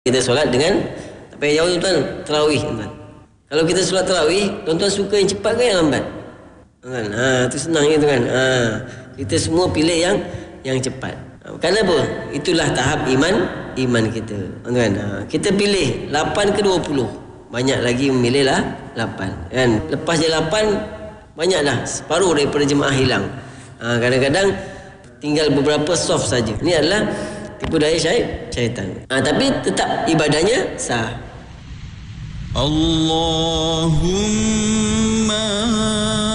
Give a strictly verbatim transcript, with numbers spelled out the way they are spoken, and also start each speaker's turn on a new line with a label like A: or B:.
A: Kita solat dengan tak payah jauh tuan, tarawih tuan. Kalau kita solat tarawih, tuan-tuan suka yang cepat ke yang lambat? Tuan, ha, tu senang je tuan. Ha, kita semua pilih yang yang cepat. Ha, kerana apa? Itulah tahap iman iman kita. Tuan, ha, kita pilih lapan ke dua puluh. Banyak lagi memilih lah lapan. Kan? Lepas je lapan, banyak dah. Separuh daripada jemaah hilang. Ha, kadang-kadang tinggal beberapa soft saja. Ini adalah tipu daya syaitan. Ha, tapi tetap ibadahnya sah.
B: Allahumma